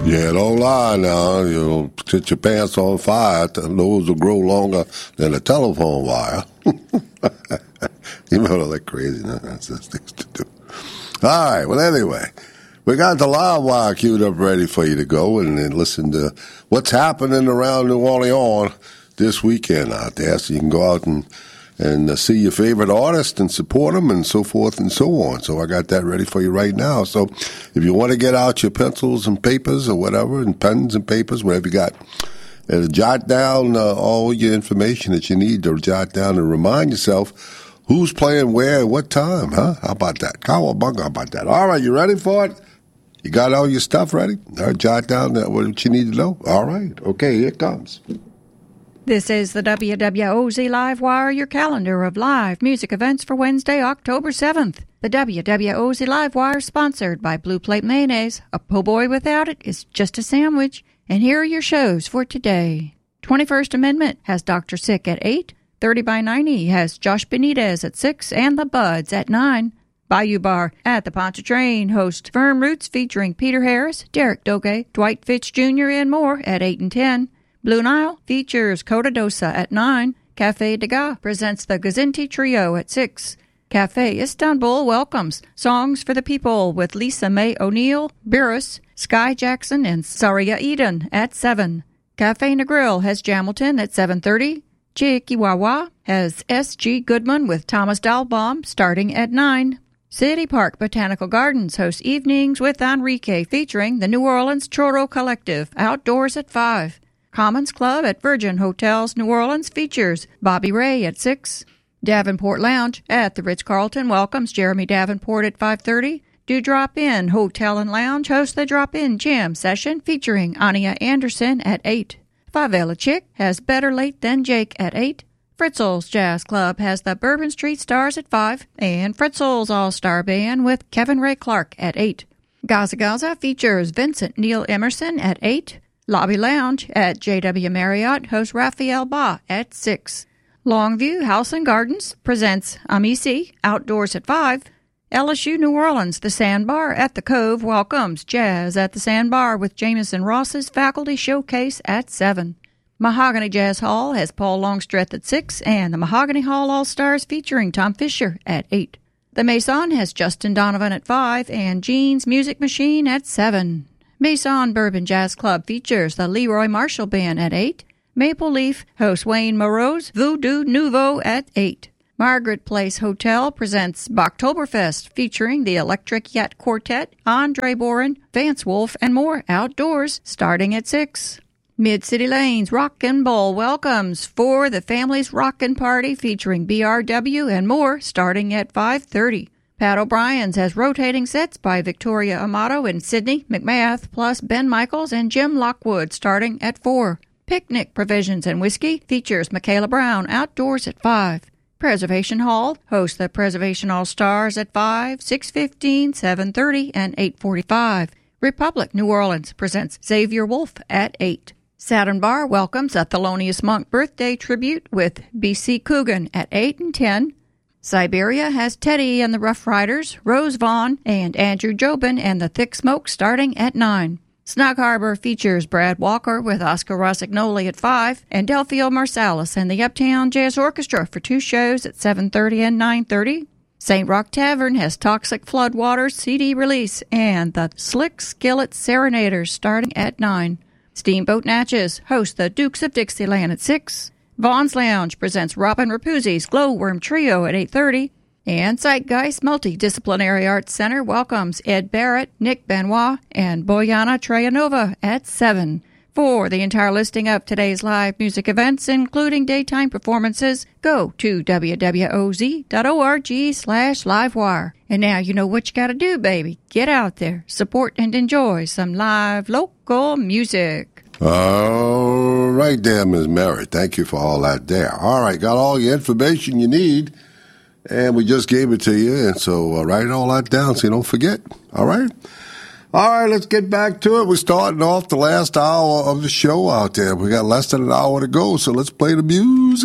Yeah, don't lie now. You'll set your pants on fire. Those will grow longer than a telephone wire. You know, that crazy. That's things to do. All right. Well, anyway, we got the live wire queued up ready for you to go and listen to what's happening around New Orleans this weekend out there. So you can go out and see your favorite artist and support them and so forth and so on. So I got that ready for you right now. So if you want to get out your pencils and papers or whatever, and pens and papers, whatever you got, jot down all your information that you need to jot down and remind yourself who's playing where and what time, huh? How about that? Cowabunga about that. All right, you ready for it? You got all your stuff ready? All right, jot down what you need to know? All right. Okay, here it comes. This is the WWOZ Live Wire, your calendar of live music events for Wednesday, October 7th. The WWOZ Live Wire is sponsored by Blue Plate Mayonnaise. A po' boy without it is just a sandwich. And here are your shows for today. 21st Amendment has Dr. Sick at 8. 30 by 90 has Josh Benitez at 6 and the Buds at 9. Bayou Bar at the Pontchartrain hosts Firm Roots featuring Peter Harris, Derek Doge, Dwight Fitz Jr. and more at 8 and 10. Blue Nile features Coda Dosa at 9. Café Degas presents the Gazinti Trio at 6. Café Istanbul welcomes Songs for the People with Lisa Mae O'Neill, Birus, Sky Jackson, and Saria Eden at 7. Café Negril has Jamilton at 7:30. Chiquiwawa has S.G. Goodman with Thomas Dahlbaum starting at 9. City Park Botanical Gardens hosts Evenings with Enrique featuring the New Orleans Choro Collective outdoors at 5. Commons Club at Virgin Hotels New Orleans features Bobby Ray at 6. Davenport Lounge at the Ritz-Carlton welcomes Jeremy Davenport at 5:30. Dewdrop Inn Hotel and Lounge hosts the Drop-In Jam session featuring Anya Anderson at 8. Favela Chick has Better Late Than Jake at 8. Fritzl's Jazz Club has the Bourbon Street Stars at 5. And Fritzl's All-Star Band with Kevin Ray Clark at 8. Gaza Gaza features Vincent Neil Emerson at 8. Lobby Lounge at JW Marriott hosts Raphael Ba at 6. Longview House and Gardens presents Amici outdoors at 5. LSU New Orleans, the Sandbar at the Cove welcomes Jazz at the Sandbar with Jameson Ross's Faculty Showcase at 7. Mahogany Jazz Hall has Paul Longstreth at 6 and the Mahogany Hall All-Stars featuring Tom Fisher at 8. The Maison has Justin Donovan at 5 and Gene's Music Machine at 7. Maison Bourbon Jazz Club features the Leroy Marshall Band at 8. Maple Leaf hosts Wayne Moreau's Voodoo Nouveau at 8. Margaret Place Hotel presents Boktoberfest featuring the Electric Yet Quartet, Andre Boren, Vance Wolf, and more outdoors starting at 6. Mid-City Lanes Rockin' Bowl welcomes For the Family's Rockin' Party featuring BRW and more starting at 5:30. Pat O'Brien's has rotating sets by Victoria Amato and Sidney McMath, plus Ben Michaels and Jim Lockwood starting at 4. Picnic Provisions and Whiskey features Michaela Brown outdoors at 5. Preservation Hall hosts the Preservation All-Stars at 5, 6:15, 7:30, and 8:45. Republic New Orleans presents Xavier Wolf at 8. Saturn Bar welcomes a Thelonious Monk birthday tribute with B.C. Coogan at 8 and 10. Siberia has Teddy and the Rough Riders, Rose Vaughn, and Andrew Jobin and the Thick Smoke starting at 9. Snug Harbor features Brad Walker with Oscar Rossignoli at 5, and Delphio Marsalis and the Uptown Jazz Orchestra for 2 shows at 7:30 and 9:30. St. Rock Tavern has Toxic Floodwaters CD release and the Slick Skillet Serenaders starting at 9. Steamboat Natchez hosts the Dukes of Dixieland at 6. Vaughn's Lounge presents Robin Rapuzzi's Glowworm Trio at 8:30. And Zeitgeist Multidisciplinary Arts Center welcomes Ed Barrett, Nick Benoit, and Boyana Trayanova at 7. For the entire listing of today's live music events, including daytime performances, go to wwoz.org/livewire. And now you know what you gotta do, baby. Get out there, support and enjoy some live local music. All right there, Ms. Mary. Thank you for all that there. All right, got all your information you need. And we just gave it to you, and so write all that down so you don't forget. All right? All right, let's get back to it. We're starting off the last hour of the show out there. We got less than an hour to go, so let's play the music.